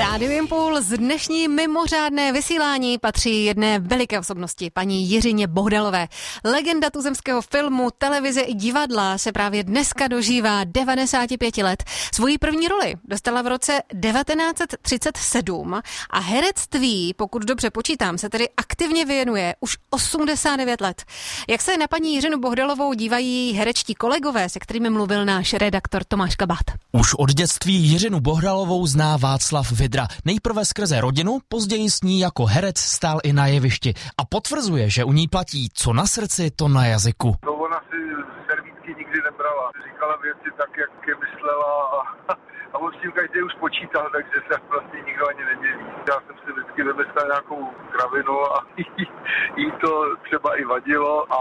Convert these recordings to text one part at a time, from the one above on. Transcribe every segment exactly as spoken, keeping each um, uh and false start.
Rádio Impuls dnešní mimořádné vysílání patří jedné veliké osobnosti, paní Jiřině Bohdalové. Legenda tuzemského filmu, televize i divadla se právě dneska dožívá devadesát pět let. Svoji první roli dostala v roce devatenáct set třicet sedm a herectví, pokud dobře počítám, se tedy aktivně věnuje už osmdesát devět let. Jak se na paní Jiřinu Bohdalovou dívají herečtí kolegové, se kterými mluvil náš redaktor Tomáš Kabát? Už od dětství Jiřinu Bohdalovou zná Václav Vidra. Nejprve skrze rodinu, později s ní jako herec stál i na jevišti a potvrzuje, že u ní platí co na srdci, to na jazyku. No, ona si servítky nikdy nebrala. Říkala věci tak, jak je myslela a, a on s tím každý už počítal, takže se vlastně nikdo ani nedělí. Já jsem si vždycky vymyslel nějakou kravinu a jí to třeba i vadilo a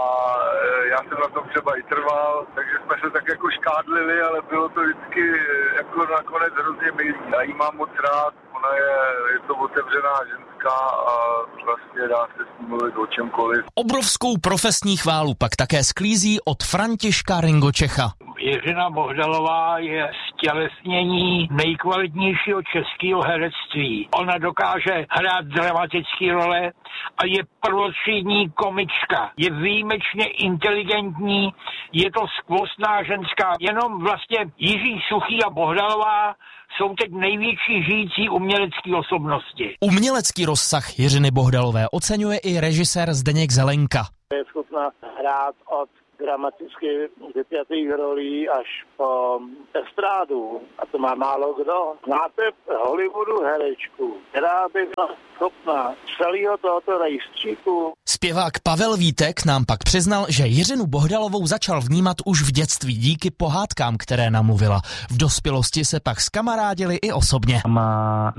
já jsem na tom třeba i trval, takže jsme se tak jako škádlili, ale bylo to vždycky jako nakonec hrozně milý. Já jí mám moc rád, ona je, je to otevřená ženská a vlastně dá se s ní mluvit o čemkoliv. Obrovskou profesní chválu pak také sklízí od Františka Ringočecha. Jiřina Bohdalová je stělesnění nejkvalitnějšího českého herectví. Ona dokáže hrát dramatické role a je prvotřídní komička. Je výjimečně inteligentní, je to skvostná ženská. Jenom vlastně Jiří Suchý a Bohdalová jsou teď největší žijící umělecké osobnosti. Umělecký rozsah Jiřiny Bohdalové oceňuje i režisér Zdeněk Zelenka. Je schopná hrát od dramaticky vypjatých rolí až po estrádu. A to má málo kdo. Znáte v Hollywoodu herečku, která by byla schopná celého tohoto rejstříku. Zpěvák Pavel Vítek nám pak přiznal, že Jiřinu Bohdalovou začal vnímat už v dětství díky pohádkám, které namluvila. V dospělosti se pak skamarádili i osobně. Má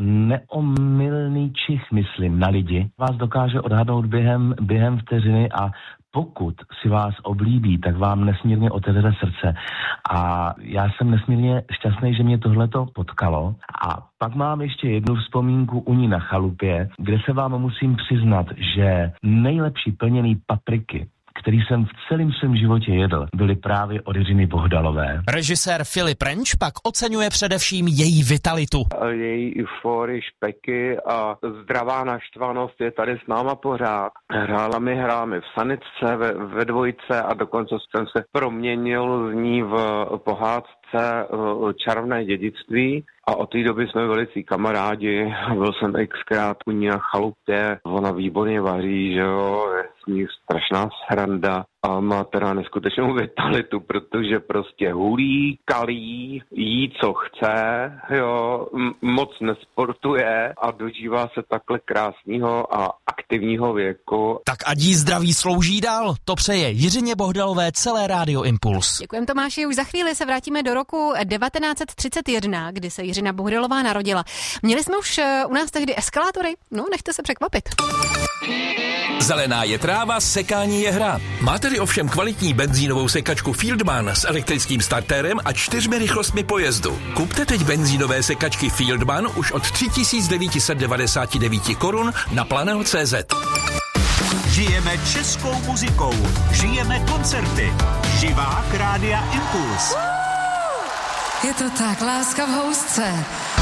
neomylný čich, myslím, na lidi. Vás dokáže odhadnout během, během vteřiny a pokud si vás oblíbí, tak vám nesmírně otevře srdce. A já jsem nesmírně šťastný, že mě tohleto potkalo. A pak mám ještě jednu vzpomínku u ní na chalupě, kde se vám musím přiznat, že nejlepší plněný papriky, který jsem v celém svém životě jedl, byly právě od Jiřiny Bohdalové. Režisér Filip Renč pak oceňuje především její vitalitu. Její euforii, špeky a zdravá naštvanost je tady s náma pořád. Hrála mi hrámy v sanitce, ve, ve dvojce a dokonce jsem se proměnil z ní v pohádce Čarovné dědictví. A od té doby jsme velicí kamarádi, byl jsem xkrát u ní na chalupě, ona výborně vaří, že jo, je s ní strašná sranda a má teda neskutečnou vitalitu, protože prostě hulí, kalí, jí co chce, jo, m- moc nesportuje a dožívá se takhle krásného a aktivního věku. Tak ať jí zdraví slouží dál, to přeje Jiřině Bohdalové celé Rádio Impuls. Děkujem, Tomáši, už za chvíli se vrátíme do roku devatenáct set třicet jedna, kdy se Jiřina Bohdalová narodila. Měli jsme už u nás tehdy eskalátory? No, nechte se překvapit. Zelená je tráva, sekání je hra. Máte-li ovšem kvalitní benzínovou sekačku Fieldman s elektrickým startérem a čtyřmi rychlostmi pojezdu. Kupte teď benzínové sekačky Fieldman už od tři tisíce devět set devadesát devět korun na planeo tečka cé zet. Žijeme českou muzikou, žijeme koncerty. Živák Rádia Impuls. Je to tak, láska v housce.